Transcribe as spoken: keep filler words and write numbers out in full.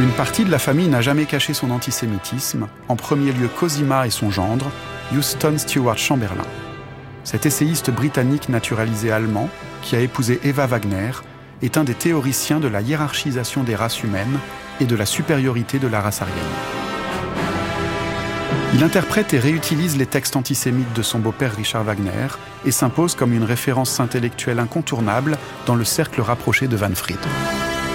Une partie de la famille n'a jamais caché son antisémitisme, en premier lieu Cosima et son gendre, Houston Stewart Chamberlain. Cet essayiste britannique naturalisé allemand, qui a épousé Eva Wagner, est un des théoriciens de la hiérarchisation des races humaines et de la supériorité de la race aryenne. Il interprète et réutilise les textes antisémites de son beau-père Richard Wagner et s'impose comme une référence intellectuelle incontournable dans le cercle rapproché de Van Fried.